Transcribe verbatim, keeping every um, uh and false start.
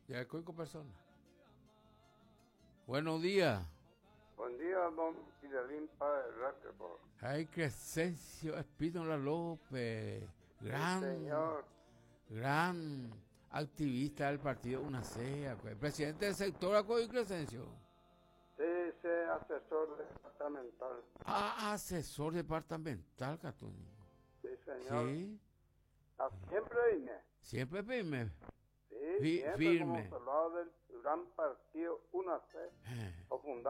Ya es con persona. Buenos días. Buen día, don Pilarín Páez Raquebo. Ay, Crescencio Espínola López, gran, Sí, señor. gran activista del partido UNACEA, pues, presidente del sector Acoy Crescencio. Sí, sí, asesor departamental. Ah, asesor departamental, Catoni. Sí, señor. Sí, Ah, siempre vine. siempre firme. Sí, Fi- siempre firme. como soldado del gran partido UNACE, Eh. o fundado